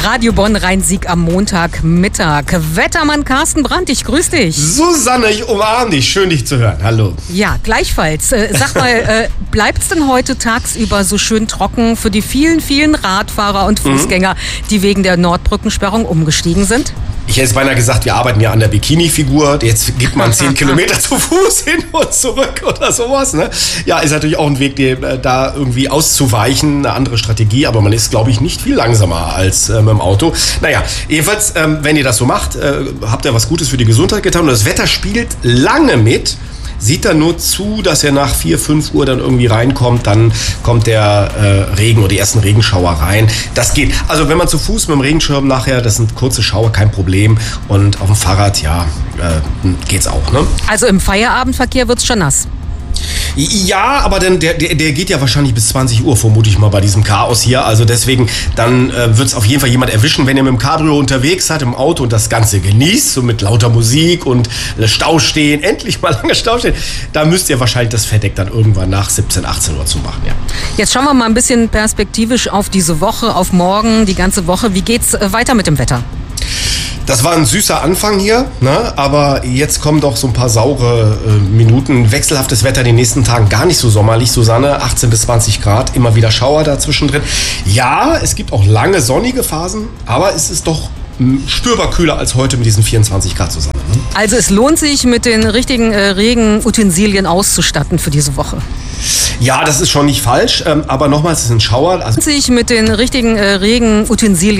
Radio Bonn Rhein-Sieg am Montagmittag. Wettermann Carsten Brandt, ich grüße dich. Susanne, ich umarme dich. Schön, dich zu hören. Hallo. Ja, gleichfalls. Sag mal, bleibt es denn heute tagsüber so schön trocken für die vielen, vielen Radfahrer und Fußgänger, die wegen der Nordbrückensperrung umgestiegen sind? Ich hätte beinahe gesagt, wir arbeiten ja an der Bikini-Figur. Jetzt gibt man 10 Kilometer zu Fuß hin und zurück oder sowas. Ne? Ja, ist natürlich auch ein Weg, da irgendwie auszuweichen, eine andere Strategie. Aber man ist, glaube ich, nicht viel langsamer als mit dem Auto. Naja, jedenfalls, wenn ihr das so macht, habt ihr was Gutes für die Gesundheit getan. Und das Wetter spielt lange mit. Sieht dann nur zu, dass er nach 4, 5 Uhr dann irgendwie reinkommt, dann kommt der Regen oder die ersten Regenschauer rein. Das geht. Also wenn man zu Fuß mit dem Regenschirm nachher, das sind kurze Schauer, kein Problem. Und auf dem Fahrrad, ja, geht's auch. Ne? Also im Feierabendverkehr wird's schon nass. Ja, aber dann der geht ja wahrscheinlich bis 20 Uhr, vermute ich mal, bei diesem Chaos hier. Also deswegen, dann wird es auf jeden Fall jemand erwischen, wenn ihr mit dem Cabrio unterwegs seid, im Auto und das Ganze genießt, so mit lauter Musik und Stau stehen, endlich mal lange Stau stehen. Da müsst ihr wahrscheinlich das Verdeck dann irgendwann nach 17, 18 Uhr zu machen, ja. Jetzt schauen wir mal ein bisschen perspektivisch auf diese Woche, auf morgen, die ganze Woche. Wie geht's weiter mit dem Wetter? Das war ein süßer Anfang hier, ne? Aber jetzt kommen doch so ein paar saure Minuten. Wechselhaftes Wetter in den nächsten Tagen, gar nicht so sommerlich, Susanne. 18 bis 20 Grad, immer wieder Schauer dazwischen drin. Ja, es gibt auch lange sonnige Phasen, aber es ist doch spürbar kühler als heute mit diesen 24 Grad, Susanne. Ne? Also es lohnt sich, mit den richtigen Regenutensilien auszustatten für diese Woche. Ja, das ist schon nicht falsch, aber nochmals, es ist ein Schauer. Also sich mit den richtigen Regenutensilien